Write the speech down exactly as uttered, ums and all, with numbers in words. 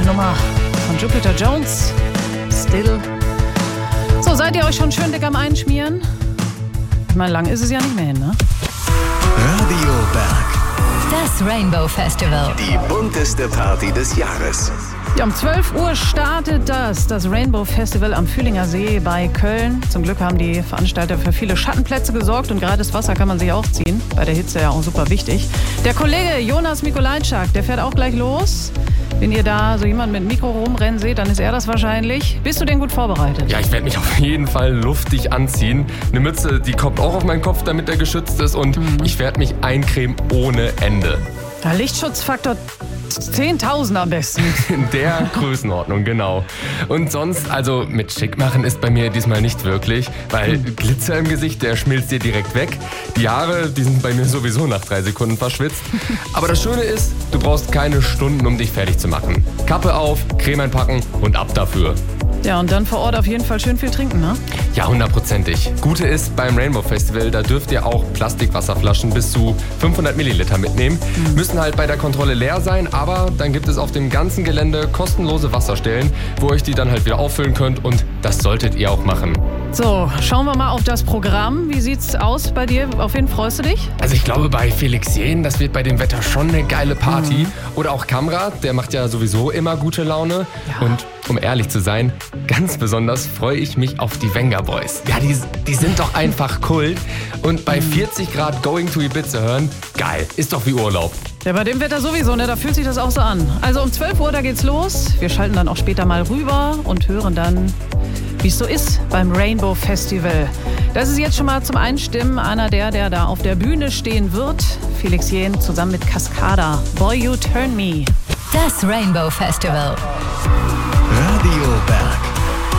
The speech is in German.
Nummer von Jupiter Jones. Still. So, seid ihr euch schon schön dick am Einschmieren? Ich meine, lang ist es ja nicht mehr hin, ne? Radio Berg. Das Rainbow Festival. Die bunteste Party des Jahres. Ja, um zwölf Uhr startet das, das Rainbow Festival am Fühlinger See bei Köln. Zum Glück haben die Veranstalter für viele Schattenplätze gesorgt und gratis Wasser kann man sich auch ziehen. Bei der Hitze ja auch super wichtig. Der Kollege Jonas Mikolajczak, der fährt auch gleich los. Wenn ihr da so jemanden mit Mikro rumrennen seht, dann ist er das wahrscheinlich. Bist du denn gut vorbereitet? Ja, ich werde mich auf jeden Fall luftig anziehen. Eine Mütze, die kommt auch auf meinen Kopf, damit er geschützt ist. Und mhm. ich werde mich eincremen ohne Ende. Der Lichtschutzfaktor zehntausend am besten. In der Größenordnung, genau. Und sonst, also mit schick machen ist bei mir diesmal nicht wirklich, weil Glitzer im Gesicht, der schmilzt dir direkt weg. Die Haare, die sind bei mir sowieso nach drei Sekunden verschwitzt. Aber das Schöne ist, du brauchst keine Stunden, um dich fertig zu machen. Kappe auf, Creme einpacken und ab dafür. Ja, und dann vor Ort auf jeden Fall schön viel trinken, ne? Ja, hundertprozentig. Gute ist, beim Rainbow Festival, da dürft ihr auch Plastikwasserflaschen bis zu fünfhundert Milliliter mitnehmen. Mhm. Müssen halt bei der Kontrolle leer sein, aber dann gibt es auf dem ganzen Gelände kostenlose Wasserstellen, wo ihr euch die dann halt wieder auffüllen könnt und das solltet ihr auch machen. So, schauen wir mal auf das Programm. Wie sieht's aus bei dir? Auf wen freust du dich? Also ich glaube bei Felix Jähn, das wird bei dem Wetter schon eine geile Party. Mhm. Oder auch Kamrat, der macht ja sowieso immer gute Laune. Ja. Und um ehrlich zu sein, ganz besonders freue ich mich auf die Venga Boys. Ja, die, die sind doch einfach Kult. Und bei vierzig Grad Going to Ibiza hören, geil, ist doch wie Urlaub. Ja, bei dem Wetter sowieso, ne? Da fühlt sich das auch so an. Also um zwölf Uhr, da geht's los. Wir schalten dann auch später mal rüber und hören dann, wie es so ist beim Rainbow Festival. Das ist jetzt schon mal zum Einstimmen einer der, der da auf der Bühne stehen wird. Felix Jähn zusammen mit Cascada. Boy, You Turn Me. Das Rainbow Festival.